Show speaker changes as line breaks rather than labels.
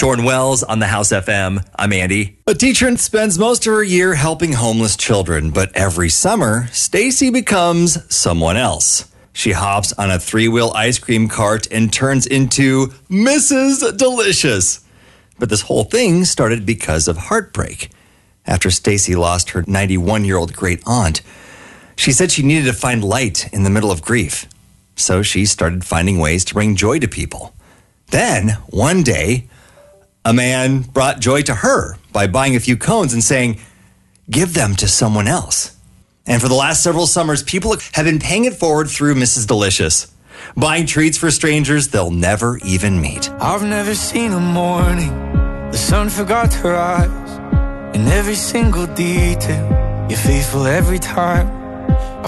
Shorn Wells on the House FM. I'm Andy. A teacher spends most of her year helping homeless children, but every summer, Stacy becomes someone else. She hops on a three-wheel ice cream cart and turns into Mrs. Delicious. But this whole thing started because of heartbreak. After Stacy lost her 91-year-old great aunt, she said she needed to find light in the middle of grief. So she started finding ways to bring joy to people. Then, one day, a man brought joy to her by buying a few cones and saying, "Give them to someone else." And for the last several summers, people have been paying it forward through Mrs. Delicious, buying treats for strangers they'll never even meet.
I've never seen a morning the sun forgot to rise. In every single detail, you're faithful every time.